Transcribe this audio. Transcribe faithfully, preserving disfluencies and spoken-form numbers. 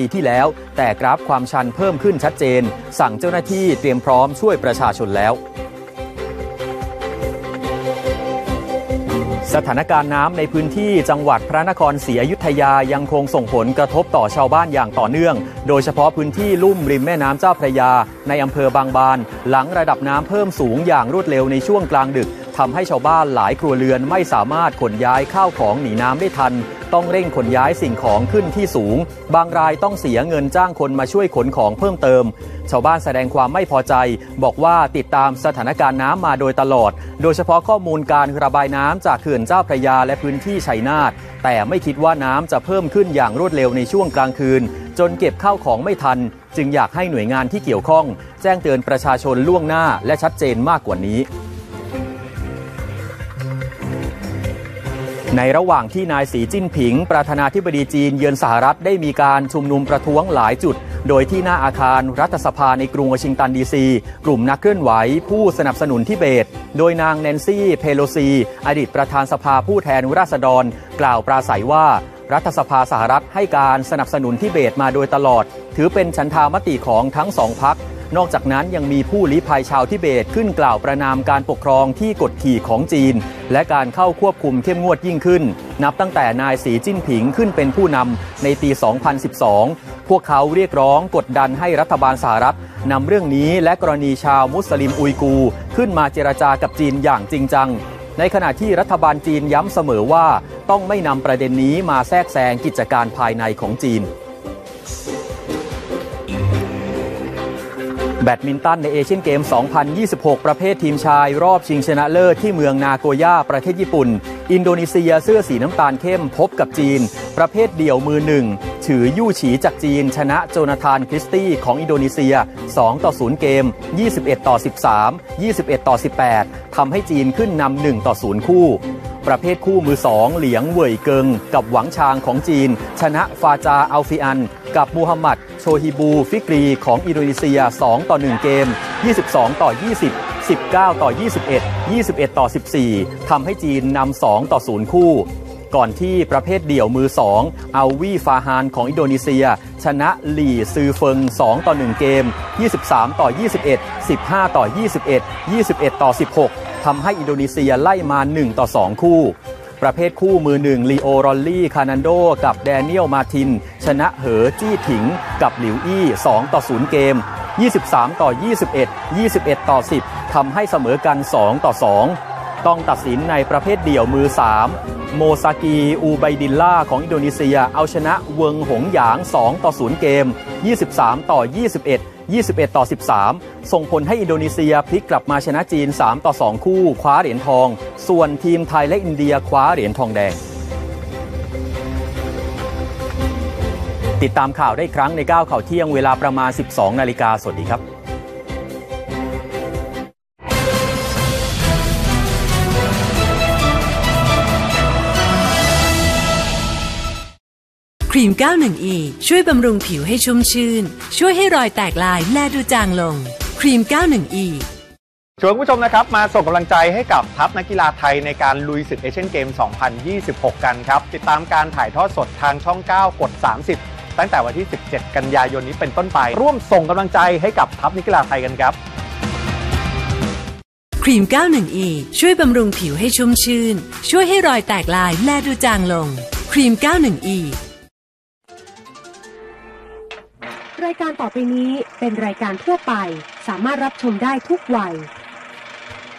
ที่แล้วแต่กราฟความชันเพิ่มขึ้นชัดเจนสั่งเจ้าหน้าที่เตรียมพร้อมช่วยประชาชนแล้วสถานการณ์น้ำในพื้นที่จังหวัดพระนครศรีอยุธยายังคงส่งผลกระทบต่อชาวบ้านอย่างต่อเนื่องโดยเฉพาะพื้นที่ลุ่มริมแม่น้ำเจ้าพระยาในอำเภอบางบานหลังระดับน้ำเพิ่มสูงอย่างรวดเร็วในช่วงกลางดึกทำให้ชาวบ้านหลายครัวเรือนไม่สามารถขนย้ายข้าวของหนีน้ำได้ทันต้องเร่งขนย้ายสิ่งของขึ้นที่สูงบางรายต้องเสียเงินจ้างคนมาช่วยขนของเพิ่มเติมชาวบ้านแสดงความไม่พอใจบอกว่าติดตามสถานการณ์น้ำมาโดยตลอดโดยเฉพาะข้อมูลการระบายน้ำจากเขื่อนเจ้าพระยาและพื้นที่ชัยนาทแต่ไม่คิดว่าน้ำจะเพิ่มขึ้นอย่างรวดเร็วในช่วงกลางคืนจนเก็บข้าวของไม่ทันจึงอยากให้หน่วยงานที่เกี่ยวข้องแจ้งเตือนประชาชนล่วงหน้าและชัดเจนมากกว่านี้ในระหว่างที่นายสีจิ้นผิงประธานาธิบดีจีนเยือนสหรัฐได้มีการชุมนุมประท้วงหลายจุดโดยที่หน้าอาคารรัฐสภาในกรุงวอชิงตันดีซีกลุ่มนักเคลื่อนไหวผู้สนับสนุนทิเบตโดยนางแนนซี่เพโลซีอดีตประธานสภาผู้แทนราษฎรกล่าวปราศัยว่ารัฐสภาสหรัฐให้การสนับสนุนทิเบตมาโดยตลอดถือเป็นฉันทามติของทั้งสองพรรคนอกจากนั้นยังมีผู้ลี้ภัยชาวทิเบตขึ้นกล่าวประณามการปกครองที่กดขี่ของจีนและการเข้าควบคุมเข้มงวดยิ่งขึ้นนับตั้งแต่นายสีจิ้นผิงขึ้นเป็นผู้นำในปี สองพันสิบสอง พวกเขาเรียกร้องกดดันให้รัฐบาลสหรัฐนำเรื่องนี้และกรณีชาวมุสลิมอุยกูร์ขึ้นมาเจรจากับจีนอย่างจริงจังในขณะที่รัฐบาลจีนย้ำเสมอว่าต้องไม่นำประเด็นนี้มาแทรกแซงกิจการภายในของจีนแบดมินตันในเอเชียนเกม สองพันยี่สิบหก ประเภททีมชายรอบชิงชนะเลิศที่เมืองนาโกย่าประเทศญี่ปุ่นอินโดนีเซียเสื้อสีน้ำตาลเข้มพบกับจีนประเภทเดี่ยวมือหนึ่งฉือ ยู่ฉีจากจีนชนะโจนาธานคริสตี้ของอินโดนีเซียสองต่อศูนย์เกมยี่สิบเอ็ดต่อสิบสาม ยี่สิบเอ็ดต่อสิบแปดทำให้จีนขึ้นนำหนึ่งต่อศูนย์คู่ประเภทคู่มือสองเหลียงเว่ยเกิงกับหวังชางของจีนชนะฟาจาอัลฟิอันกับมูฮัมหมัดโชฮิบูฟิกรีของอินโดนีเซียสองต่อหนึ่งเกมยี่สิบสองต่อยี่สิบ สิบเก้าต่อยี่สิบเอ็ด ยี่สิบเอ็ดต่อสิบสี่ทำให้จีนนำสองต่อศูนย์คู่ก่อนที่ประเภทเดี่ยวมือสองอัลวีฟาฮานของอินโดนีเซียชนะหลี่ซือเฟิงสองต่อหนึ่งเกมยี่สิบสามต่อยี่สิบเอ็ด สิบห้าต่อยี่สิบเอ็ด ยี่สิบเอ็ดต่อสิบหกทำให้อินโดนีเซียไล่มาหนึ่งต่อสองคู่ประเภทคู่มือหนึ่งลีโอรอลลี่คานันโดกับแดเนียลมาตินชนะเหอจี้ถิงกับหลิวอี้สองต่อศูนย์เกมยี่สิบสามต่อยี่สิบเอ็ด ยี่สิบเอ็ดต่อสิบทำให้เสมอกันสองต่อสองต้องตัดสินในประเภทเดี่ยวมือสามโมซากีอูไบดิลล่าของอินโดนีเซียเอาชนะเวิงหงหยางสองต่อศูนย์เกมยี่สิบสามต่อยี่สิบเอ็ด ยี่สิบเอ็ดต่อสิบสามส่งผลให้อินโดนีเซียพลิกกลับมาชนะจีนสามต่อสองคู่คว้าเหรียญทองส่วนทีมไทยและอินเดียคว้าเหรียญทองแดงติดตามข่าวได้ครั้งในเก้าข่าวเที่ยงเวลาประมาณ สิบสองนาฬิกาสวัสดีครับครีม เก้าสิบเอ็ด อี ช่วยบำรุงผิวให้ชุ่มชื่นช่วยให้รอยแตกลายแลดูจางลงครีม เก้าสิบเอ็ด อีชวนผู้ชมนะครับมาส่งกำลังใจให้กับทัพนักกีฬาไทยในการลุยศึกเอเชียนเกม สองพันยี่สิบหก กันครับติดตามการถ่ายทอดสดทางช่อง เก้ากดสามสิบตั้งแต่วันที่สิบเจ็ดกันยายนนี้เป็นต้นไปร่วมส่งกำลังใจให้กับทัพนักกีฬาไทยกันครับครีม เก้าสิบเอ็ด อี ช่วยบำรุงผิวให้ชุ่มชื่นช่วยให้รอยแตกลายแลดูจางลงครีม เก้าสิบเอ็ด อีรายการต่อไปนี้เป็นรายการทั่วไปสามารถรับชมได้ทุกวัย